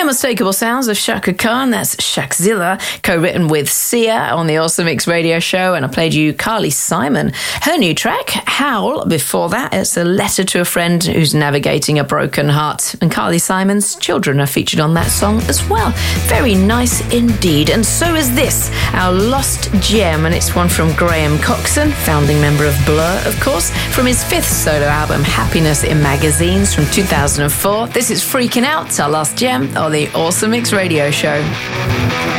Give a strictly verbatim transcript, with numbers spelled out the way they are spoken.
Unmistakable sounds of Chaka Khan, that's Shakzilla, co-written with Sia on the Awesome Mix radio show. And I played you Carly Simon, her new track, Howl. Before that, it's a letter to a friend who's navigating a broken heart. And Carly Simon's children are featured on that song as well. Very nice indeed. And so is this, our lost gem. And it's one from Graham Coxon, founding member of Blur, of course, from his fifth solo album, Happiness in Magazines, from two thousand four. This is Freaking Out, our last gem on the Awesome Mix radio show.